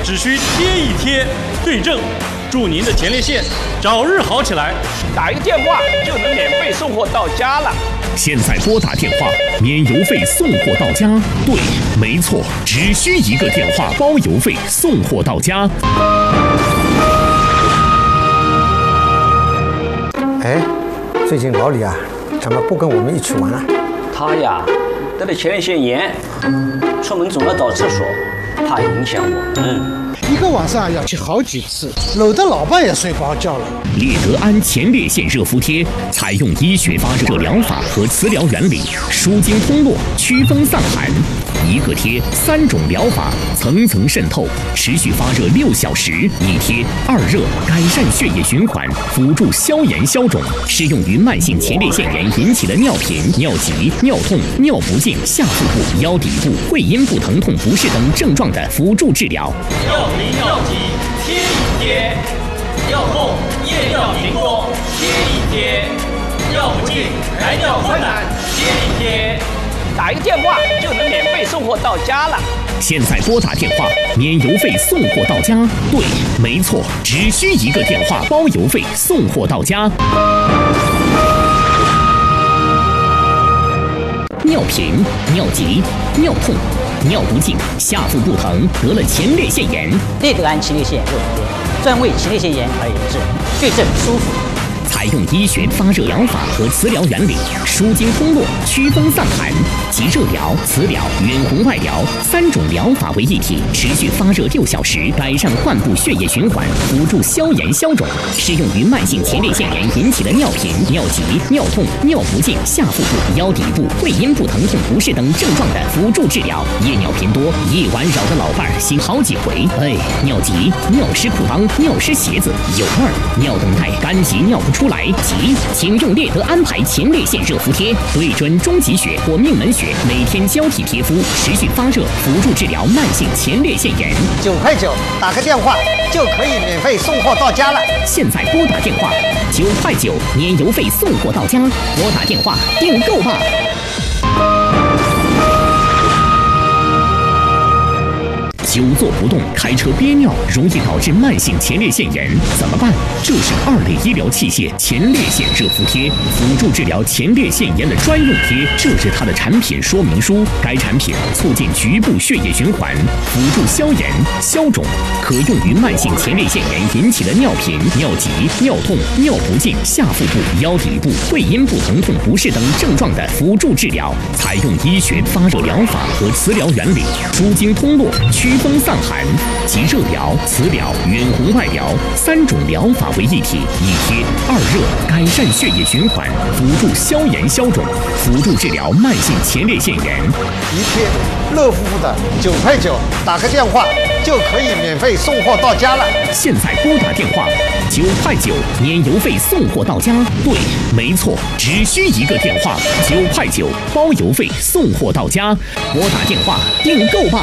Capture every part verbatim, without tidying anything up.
只需贴一贴，对症，祝您的前列腺早日好起来。 打一个电话就能免费送货到家了。 现在拨打电话，免邮费送货到家。对，没错，只需一个电话，包邮费送货到家。 哎，最近老李啊，怎么不跟我们一起玩啊？ 他呀，得了前列腺炎，出门总要找厕所，怕影响我们。 一个晚上要去好几次，搂得老伴也睡不着觉了。 列德安前列腺热敷贴采用医学发热疗法和磁疗原理，舒筋通络，祛风散寒。一个贴，三种疗法，层层渗透，持续发热六小时。一贴二热，改善血液循环，辅助消炎消肿，适用于慢性前列腺炎引起的尿频、尿急、尿痛、尿不尽、下腹部、腰底部、会阴部疼痛不适等症状的辅助治疗。 尿频尿急贴一贴，尿痛夜尿频多贴一贴，尿不尽排尿困难贴一贴。 打一个电话就能免费送货到家了。 现在拨打电话，免邮费送货到家。对，没错，只需一个电话，包邮费送货到家。尿频、尿急、尿痛、尿不尽、下腹部疼，得了前列腺炎。 列德安前列腺热敷贴，专为前列腺炎而研制，对症舒服。 采用医学发热疗法和磁疗原理，舒筋通络，祛风散寒，集热疗、磁疗、远红外疗三种疗法为一体，持续发热六小时，改善患部血液循环，辅助消炎消肿，适用于慢性前列腺炎引起的尿频、尿急、尿痛、尿不尽、下腹部、腰底部、会阴部疼痛不适等症状的辅助治疗。夜尿频多，夜晚扰得老伴儿醒好几回。哎，尿急、尿湿裤裆、尿湿鞋子，有味儿，尿等待干急尿不出来，急，请用列德安排前列腺热敷贴，对准中极穴或命门穴，每天交替贴敷，持续发热，辅助治疗慢性前列腺炎。 九块九，打个电话就可以免费送货到家了。 现在拨打电话，九块九，免邮费送货到家。拨打电话订购吧。久坐不动，开车憋尿，容易导致慢性前列腺炎，怎么办？这是二类医疗器械前列腺热敷贴，辅助治疗前列腺炎的专用贴。这是它的产品说明书。该产品促进局部血液循环，辅助消炎消肿，可用于慢性前列腺炎引起的尿频、尿急、尿痛、尿不尽、下腹部、腰底部、会阴部疼痛不适等症状的辅助治疗。采用医学发热疗法和磁疗原理，舒筋通络，祛风散寒，集热疗、磁疗、远红外疗三种疗法为一体，一贴二热，改善血液循环，辅助消炎消肿，辅助治疗慢性前列腺炎。 一贴热敷敷的，九块九，打个电话就可以免费送货到家了。 现在拨打电话，九块九，免邮费送货到家。对，没错，只需一个电话，九块九，包邮费送货到家。拨打电话订购吧。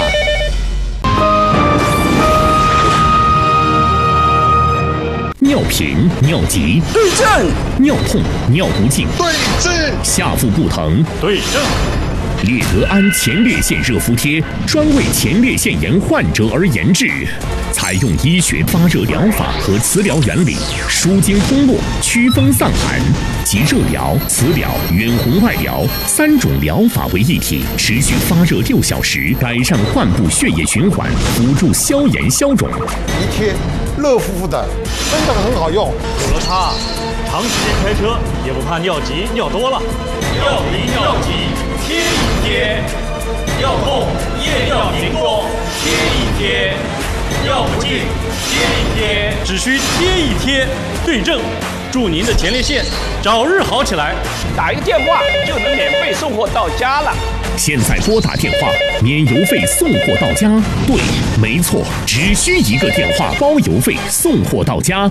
尿频、尿急对症， 尿痛、尿不尽对症， 下腹部疼对症。 列德安前列腺热敷贴专为前列腺炎患者而研制，采用医学发热疗法和磁疗原理，舒筋通络，祛风散寒，集热疗、磁疗、远红外疗三种疗法为一体，持续发热六小时，改善患部血液循环，辅助消炎消肿。 一贴热敷敷的，真的很好用。 有了它，长时间开车也不怕尿急尿多了。尿频尿急贴一贴，尿痛夜尿频多贴一贴，尿不尽贴一贴，只需贴一贴，对症，祝您的前列腺早日好起来。 打一个电话就能免费送货到家了。 现在拨打电话，免邮费送货到家。对，没错，只需一个电话，包邮费送货到家。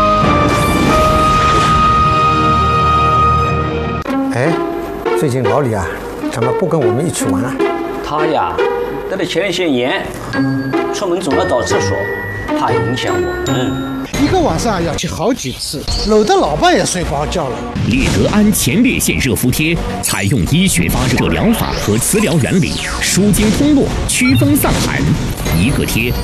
哎，最近老李啊，怎么不跟我们一起玩啊？ 他呀，得了前列腺炎，出门总要找厕所，怕影响我们。 一个晚上要去好几次，搂得老伴也睡不着觉了。 列德安前列腺热敷贴采用医学发热疗法和磁疗原理，舒筋通络，祛风散寒。一个贴